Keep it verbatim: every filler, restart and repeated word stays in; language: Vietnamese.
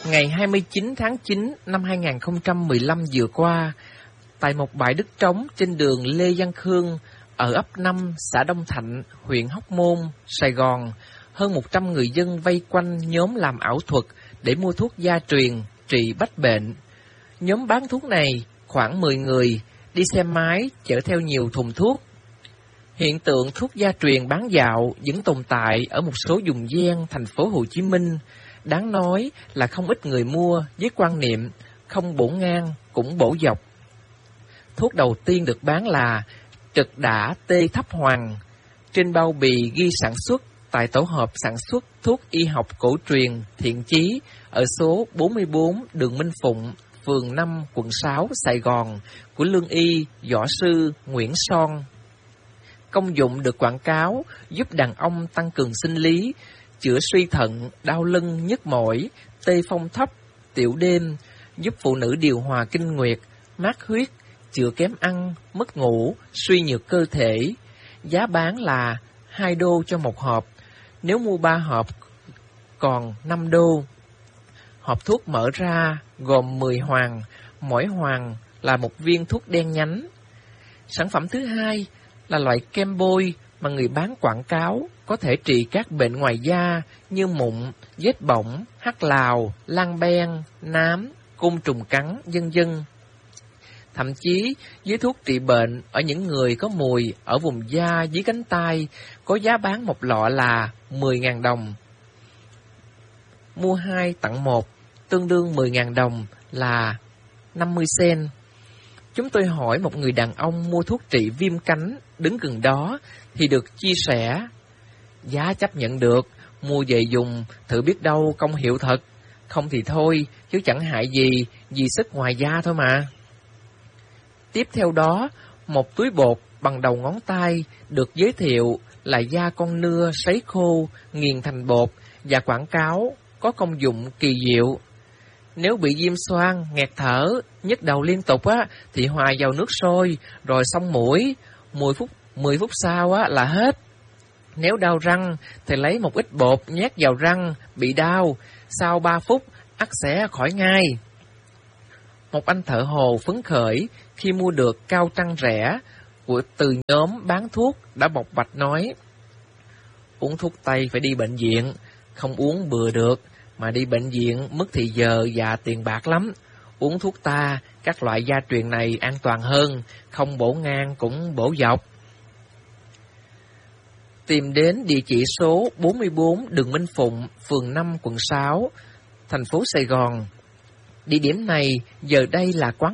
Ngày hai mươi chín tháng chín năm hai nghìn không trăm mười lăm vừa qua, tại một bãi đất trống trên đường Lê Văn Khương ở ấp năm, xã Đông Thạnh, huyện Hóc Môn, Sài Gòn, hơn một trăm người dân vây quanh nhóm làm ảo thuật để mua thuốc gia truyền trị bách bệnh. Nhóm bán thuốc này khoảng mười người, đi xe máy chở theo nhiều thùng thuốc. Hiện tượng thuốc gia truyền bán dạo vẫn tồn tại ở một số vùng ven thành phố Hồ Chí Minh. Đáng nói là không ít người mua với quan niệm không bổ ngang cũng bổ dọc. Thuốc đầu tiên được bán là Trực Đả Tê Thấp Hoàng. Trên bao bì ghi sản xuất tại tổ hợp sản xuất thuốc y học cổ truyền Thiện Chí ở số bốn mươi bốn đường Minh Phụng, phường năm, quận sáu, Sài Gòn của lương y võ sư Nguyễn Son. Công dụng được quảng cáo giúp đàn ông tăng cường sinh lý, chữa suy thận, đau lưng, nhức mỏi, tê phong thấp, tiểu đêm, giúp phụ nữ điều hòa kinh nguyệt, mát huyết, chữa kém ăn, mất ngủ, suy nhược cơ thể. Giá bán là hai đô cho một hộp, nếu mua ba hộp còn năm đô. Hộp thuốc mở ra gồm mười hoàng, mỗi hoàng là một viên thuốc đen nhánh. Sản phẩm thứ hai là loại kem bôi mà người bán quảng cáo có thể trị các bệnh ngoài da như mụn, vết bỏng, hắc lào, lang ben, nám, côn trùng cắn, vân vân. Thậm chí, với thuốc trị bệnh ở những người có mùi ở vùng da dưới cánh tay, có giá bán một lọ là mười nghìn đồng. Mua hai tặng một, tương đương mười nghìn đồng là năm mươi sen. Chúng tôi hỏi một người đàn ông mua thuốc trị viêm cánh đứng gần đó thì được chia sẻ: giá chấp nhận được, mua về dùng, thử biết đâu công hiệu thật, không thì thôi, chứ chẳng hại gì, vì sức ngoài da thôi mà. Tiếp theo đó, một túi bột bằng đầu ngón tay được giới thiệu là da con nưa sấy khô, nghiền thành bột và quảng cáo có công dụng kỳ diệu. Nếu bị viêm xoang, nghẹt thở, nhức đầu liên tục á, thì hòa vào nước sôi, rồi xông mũi, mười phút, mười phút sau á là hết. Nếu đau răng, thì lấy một ít bột nhét vào răng, bị đau, sau ba phút, ắt sẽ khỏi ngay. Một anh thợ hồ phấn khởi khi mua được cao trăng rẻ của từ nhóm bán thuốc đã bộc bạch nói: uống thuốc tây phải đi bệnh viện, không uống bừa được, mà đi bệnh viện mất thì giờ và tiền bạc lắm. Uống thuốc ta, các loại gia truyền này an toàn hơn, không bổ ngang cũng bổ dọc. Tìm đến địa chỉ số bốn mươi bốn đường Minh Phụng, phường năm, quận sáu, thành phố Sài Gòn. Địa điểm này giờ đây là quán